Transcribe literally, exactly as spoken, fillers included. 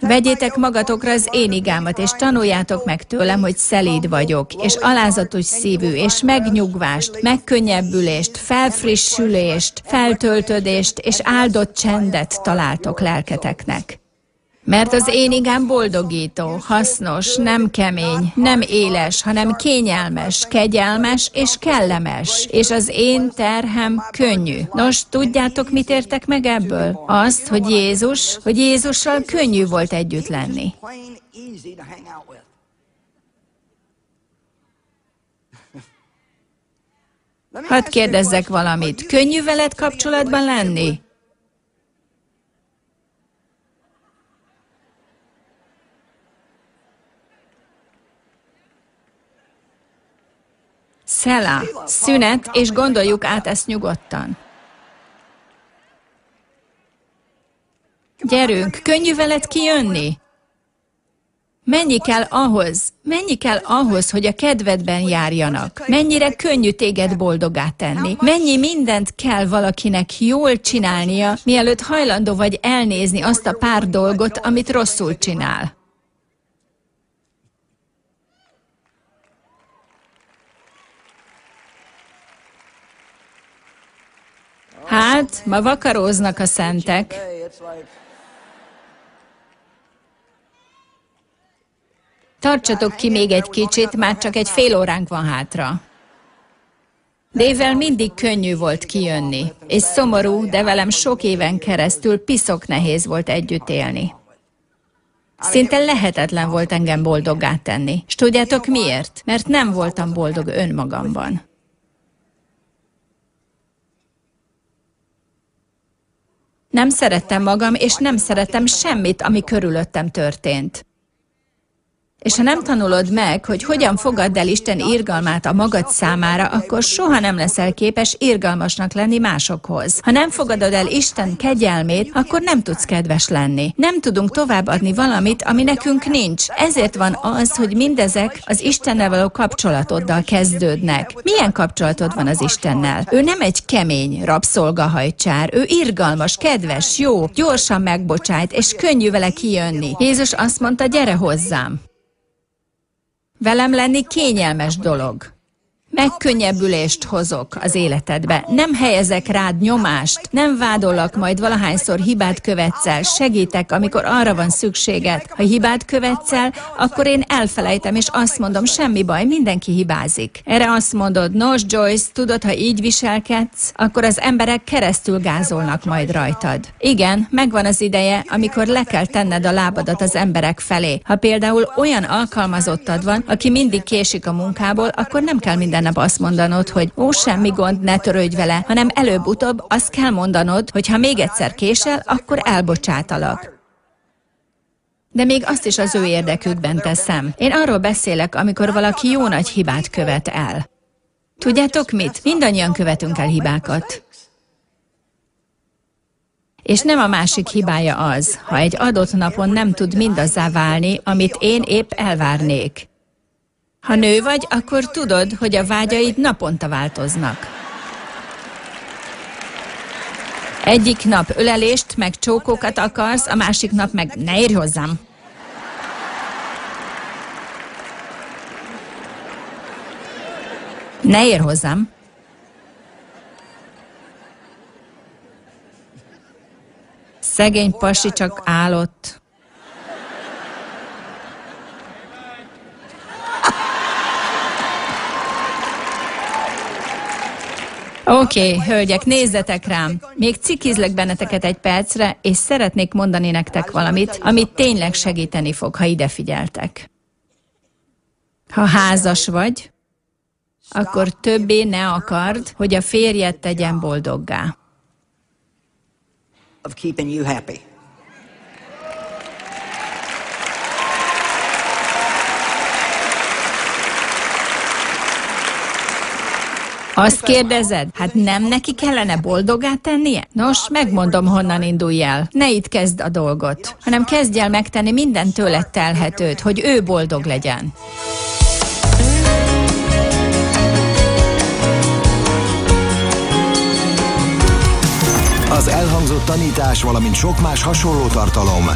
Vegyétek magatokra az én igámat, és tanuljátok meg tőlem, hogy szelíd vagyok, és alázatos szívű, és megnyugvást, megkönnyebbülést, felfrissülést, feltöltödést, és áldott csendet találtok lelketeknek. Mert az én igám boldogító, hasznos, nem kemény, nem éles, hanem kényelmes, kegyelmes és kellemes, és az én terhem könnyű. Nos, tudjátok, mit értek meg ebből? Azt, hogy Jézus, hogy Jézussal könnyű volt együtt lenni. Hadd kérdezzek valamit, könnyű veled kapcsolatban lenni? Szelá, szünet, és gondoljuk át ezt nyugodtan. Gyerünk, könnyű veled kijönni? Mennyi kell ahhoz, mennyi kell ahhoz, hogy a kedvedben járjanak? Mennyire könnyű téged boldoggá tenni? Mennyi mindent kell valakinek jól csinálnia, mielőtt hajlandó vagy elnézni azt a pár dolgot, amit rosszul csinál? Hát, ma vakaróznak a szentek. Tartsatok ki még egy kicsit, már csak egy fél óránk van hátra. Dave-vel mindig könnyű volt kijönni, és szomorú, de velem sok éven keresztül piszok nehéz volt együtt élni. Szinte lehetetlen volt engem boldoggá tenni. És tudjátok miért? Mert nem voltam boldog önmagamban. Nem szerettem magam, és nem szerettem semmit, ami körülöttem történt. És ha nem tanulod meg, hogy hogyan fogadd el Isten irgalmát a magad számára, akkor soha nem leszel képes irgalmasnak lenni másokhoz. Ha nem fogadod el Isten kegyelmét, akkor nem tudsz kedves lenni. Nem tudunk továbbadni valamit, ami nekünk nincs. Ezért van az, hogy mindezek az Istennel való kapcsolatoddal kezdődnek. Milyen kapcsolatod van az Istennel? Ő nem egy kemény rabszolgahajcsár, ő irgalmas, kedves, jó, gyorsan megbocsájt, és könnyű vele kijönni. Jézus azt mondta, gyere hozzám. Velem lenni kényelmes dolog. Megkönnyebbülést hozok az életedbe. Nem helyezek rád nyomást, nem vádollak majd valahányszor hibát követsz el, segítek, amikor arra van szükséged. Ha hibát követsz el, akkor én elfelejtem, és azt mondom, semmi baj, mindenki hibázik. Erre azt mondod, nos Joyce, tudod, ha így viselkedsz, akkor az emberek keresztül gázolnak majd rajtad. Igen, megvan az ideje, amikor le kell tenned a lábadat az emberek felé. Ha például olyan alkalmazottad van, aki mindig késik a munkából, akkor nem kell minden nap azt mondanod, hogy ó, semmi gond, ne törődj vele, hanem előbb-utóbb azt kell mondanod, hogy ha még egyszer késel, akkor elbocsátalak. De még azt is az ő érdekükben teszem. Én arról beszélek, amikor valaki jó nagy hibát követ el. Tudjátok mit? Mindannyian követünk el hibákat. És nem a másik hibája az, ha egy adott napon nem tud mindazzá válni, amit én épp elvárnék. Ha nő vagy, akkor tudod, hogy a vágyaid naponta változnak. Egyik nap ölelést, meg csókokat akarsz, a másik nap meg ne érj hozzám. Ne érj hozzám. Szegény pasi csak állott. Oké, okay, hölgyek, nézzetek rám. Még cikizlek benneteket egy percre, és szeretnék mondani nektek valamit, amit tényleg segíteni fog, ha ide figyeltek. Ha házas vagy, akkor többé ne akard, hogy a férjed tegyen boldoggá. Azt kérdezed, hát nem neki kellene boldoggá tennie? Nos, megmondom, honnan indulj el. Ne itt kezd a dolgot, hanem kezdj el megtenni minden tőled telhetőt, hogy ő boldog legyen. Az elhangzott tanítás, valamint sok más hasonló tartalom